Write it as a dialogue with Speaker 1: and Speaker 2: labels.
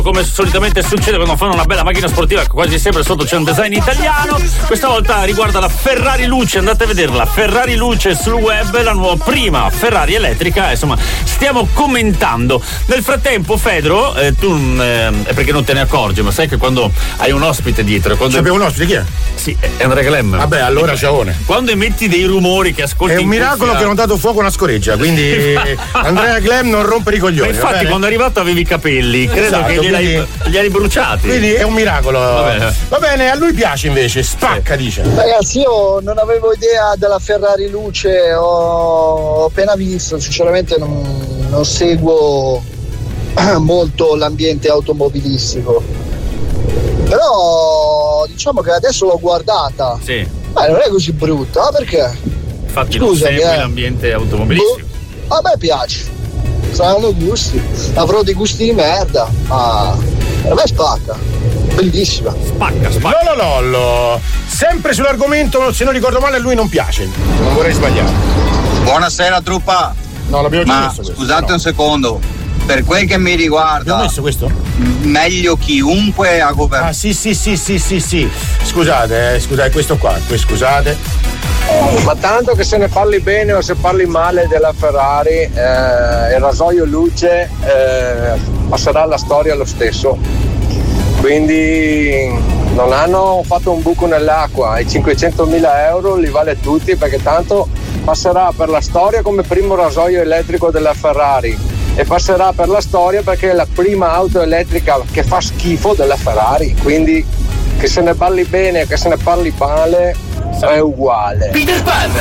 Speaker 1: Come solitamente succede quando fanno una bella macchina sportiva, quasi sempre sotto c'è un design italiano. Questa volta riguarda la Ferrari Luce, andate a vederla. Ferrari Luce sul web, la nuova prima Ferrari elettrica. Insomma, stiamo commentando. Nel frattempo, Fedro, tu è perché non te ne accorgi, ma sai che quando hai un ospite dietro. Quando
Speaker 2: abbiamo un ospite, chi è?
Speaker 1: Sì, è Andrea Glemm.
Speaker 2: Vabbè, allora ciaone.
Speaker 1: Quando emetti dei rumori che ascolti.
Speaker 2: È un miracolo che non ha dato fuoco una scoreggia, quindi Andrea Glemm non rompere i coglioni.
Speaker 1: Ma infatti, quando è arrivato avevi i capelli, credo
Speaker 2: esatto,
Speaker 1: che li hai bruciati.
Speaker 2: Quindi è un miracolo. Va bene, a lui piace invece, spacca, dice.
Speaker 3: Ragazzi, io non avevo idea della Ferrari Luce, ho appena visto, sinceramente non seguo molto l'ambiente automobilistico. Però diciamo che adesso l'ho guardata.
Speaker 1: Sì.
Speaker 3: Ma non è così brutta, perché?
Speaker 1: Infatti non segui l'ambiente automobilistico.
Speaker 3: A me piace. Saranno gusti. Avrò dei gusti di merda, ma per me spacca. Bellissima.
Speaker 1: Spacca.
Speaker 2: Lololollo. Sempre sull'argomento, se non ricordo male, a lui non piace. Non vorrei sbagliare.
Speaker 4: Buonasera truppa.
Speaker 2: No, l'abbiamo già messo
Speaker 4: questo. Scusate un secondo. Per quel che mi riguarda,
Speaker 2: abbiamo messo questo?
Speaker 4: Meglio chiunque a governare.
Speaker 2: Ah, sì. Scusate, questo qua, scusate.
Speaker 5: Ma tanto che se ne parli bene o se parli male della Ferrari, il rasoio luce passerà alla storia lo stesso. Quindi non hanno fatto un buco nell'acqua, i 500.000 euro li vale tutti, perché tanto passerà per la storia come primo rasoio elettrico della Ferrari. E passerà per la storia perché è la prima auto elettrica che fa schifo della Ferrari, quindi che se ne parli bene o che se ne parli male è uguale.
Speaker 6: Peter Pan!